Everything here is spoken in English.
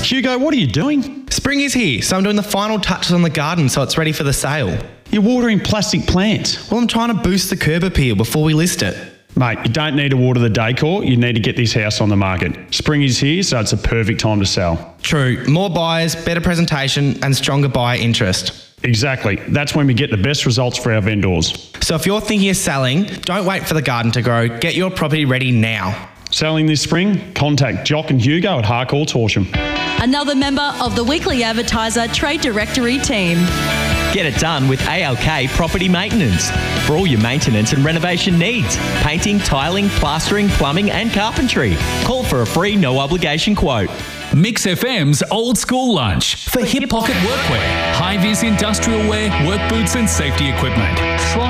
Hugo, what are you doing? Spring is here, so I'm doing the final touches on the garden so it's ready for the sale. You're watering plastic plants. Well, I'm trying to boost the curb appeal before we list it. Mate, you don't need to water the decor, you need to get this house on the market. Spring is here, so it's a perfect time to sell. True, more buyers, better presentation and stronger buyer interest. Exactly, that's when we get the best results for our vendors. So if you're thinking of selling, don't wait for the garden to grow, get your property ready now. Selling this spring? Contact Jock and Hugo at Harcourt Horsham. Another member of the Weekly Advertiser Trade Directory team. Get it done with ALK Property Maintenance. For all your maintenance and renovation needs. Painting, tiling, plastering, plumbing and carpentry. Call for a free no obligation quote. Mix FM's Old School Lunch for hip pocket workwear, high-vis industrial wear, work boots and safety equipment.